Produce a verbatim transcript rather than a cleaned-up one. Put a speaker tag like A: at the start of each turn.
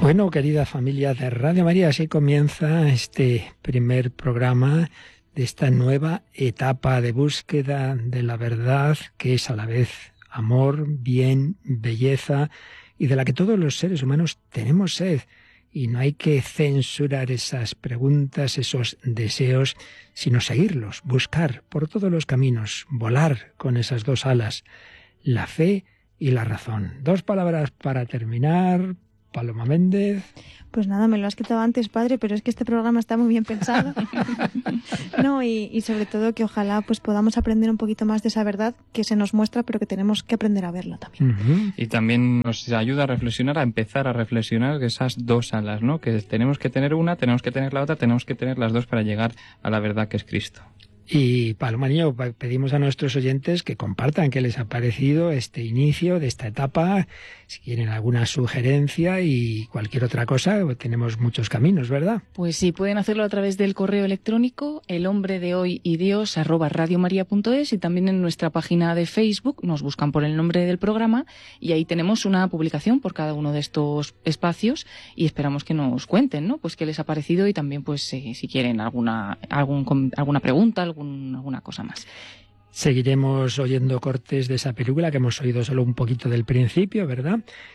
A: Bueno, querida familia de Radio María, así comienza este primer programa de esta nueva etapa de búsqueda de la verdad, que es a la vez amor, bien, belleza, y de la que todos los seres humanos tenemos sed. Y no hay que censurar esas preguntas, esos deseos, sino seguirlos, buscar por todos los caminos, volar con esas dos alas, la fe y la razón. Dos palabras para terminar. Paloma Méndez.
B: Pues nada, me lo has quitado antes, padre, pero es que este programa está muy bien pensado. No, y, y sobre todo que ojalá pues podamos aprender un poquito más de esa verdad que se nos muestra, pero que tenemos que aprender a verla también.
C: Uh-huh. Y también nos ayuda a reflexionar, a empezar a reflexionar de esas dos alas, ¿no? Que tenemos que tener una, tenemos que tener la otra, tenemos que tener las dos para llegar a la verdad que es Cristo.
A: Y Paloma Niño, pedimos a nuestros oyentes que compartan qué les ha parecido este inicio de esta etapa, si quieren alguna sugerencia y cualquier otra cosa, tenemos muchos caminos, ¿verdad?
D: Pues sí, pueden hacerlo a través del correo electrónico el hombre de hoy y Dios arroba radiomaria punto es, y también en nuestra página de Facebook nos buscan por el nombre del programa y ahí tenemos una publicación por cada uno de estos espacios y esperamos que nos cuenten, ¿no? Pues qué les ha parecido y también pues eh, si quieren alguna algún alguna pregunta, algún, alguna cosa más.
A: Seguiremos oyendo cortes de esa película que hemos oído solo un poquito del principio, ¿verdad?